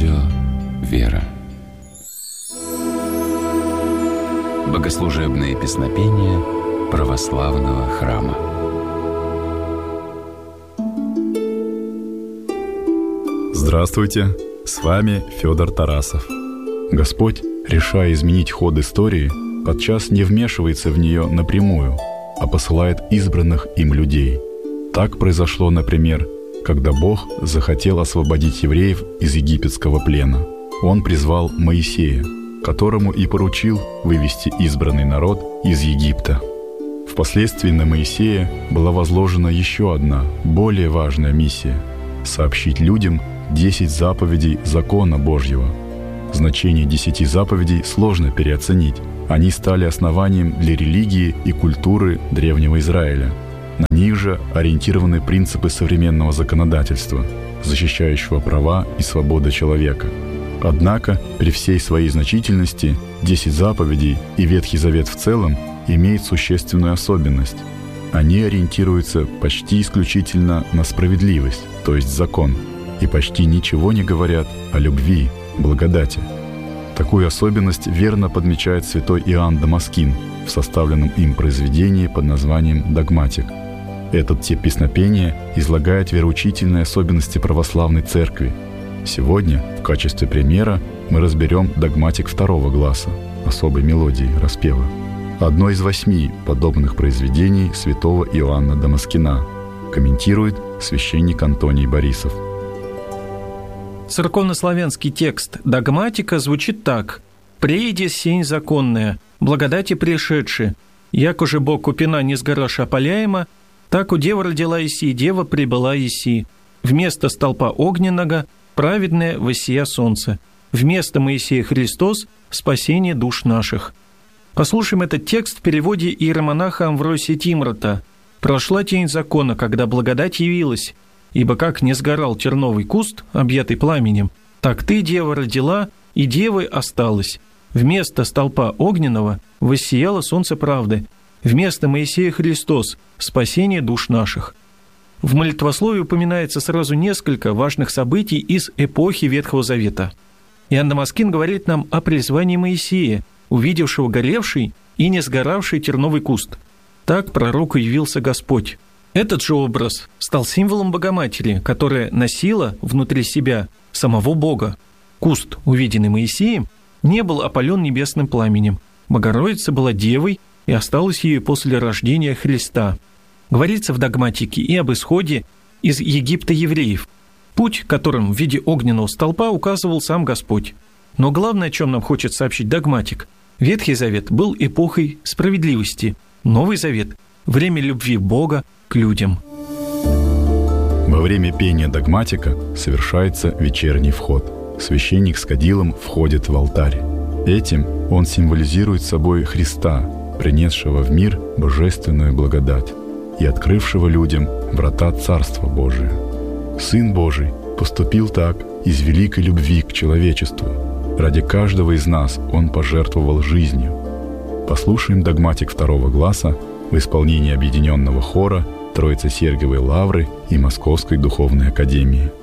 Радио «Вера». Богослужебные песнопения православного храма. Здравствуйте, с вами Федор Тарасов. Господь, решая изменить ход истории, подчас не вмешивается в нее напрямую, а посылает избранных им людей. Так произошло, например, когда Бог захотел освободить евреев из египетского плена. Он призвал Моисея, которому и поручил вывести избранный народ из Египта. Впоследствии на Моисея была возложена еще одна, более важная миссия – сообщить людям 10 заповедей закона Божьего. Значение 10 заповедей сложно переоценить. Они стали основанием для религии и культуры древнего Израиля. На них же ориентированы принципы современного законодательства, защищающего права и свободы человека. Однако, при всей своей значительности, 10 заповедей и Ветхий Завет в целом имеют существенную особенность. Они ориентируются почти исключительно на справедливость, то есть закон, и почти ничего не говорят о любви, благодати. Такую особенность верно подмечает святой Иоанн Дамаскин в составленном им произведении под названием «Догматик». Этот тип песнопения излагает вероучительные особенности православной церкви. Сегодня в качестве примера мы разберем догматик второго гласа, особой мелодии распева. Одно из 8 подобных произведений святого Иоанна Дамаскина, комментирует священник Антоний Борисов. Церковнославянский текст догматика звучит так: «Преиди сень законная, благодати пришедши, яко же Бог купина не с гора опаляема, так у дева родила Иси, дева прибыла Иси. Вместо столпа огненного праведное воссия солнце, вместо Моисея Христос спасение душ наших». Послушаем этот текст в переводе иеромонаха Амвросия Тимрота. «Прошла тень закона, когда благодать явилась, ибо как не сгорал терновый куст, объятый пламенем, так ты, дева, родила, и девой осталась. Вместо столпа огненного воссияло солнце правды, вместо Моисея Христос спасение душ наших». В молитвословии упоминается сразу несколько важных событий из эпохи Ветхого Завета. Иоанн Дамаскин говорит нам о призвании Моисея, увидевшего горевший и не сгоравший терновый куст. Так пророку явился Господь. Этот же образ стал символом Богоматери, которая носила внутри себя самого Бога. Куст, увиденный Моисеем, не был опален небесным пламенем. Богородица была девой и осталась ею после рождения Христа. Говорится в догматике и об исходе из Египта евреев, путь которым в виде огненного столпа указывал сам Господь. Но главное, о чем нам хочет сообщить догматик: Ветхий Завет был эпохой справедливости, Новый Завет – время любви Бога к людям. Во время пения догматика совершается вечерний вход. Священник с кадилом входит в алтарь. Этим он символизирует собой Христа, принесшего в мир божественную благодать и открывшего людям врата Царства Божия. Сын Божий поступил так из великой любви к человечеству. Ради каждого из нас Он пожертвовал жизнью. Послушаем догматик второго гласа в исполнении объединенного хора Троице-Сергиевой Лавры и Московской Духовной Академии.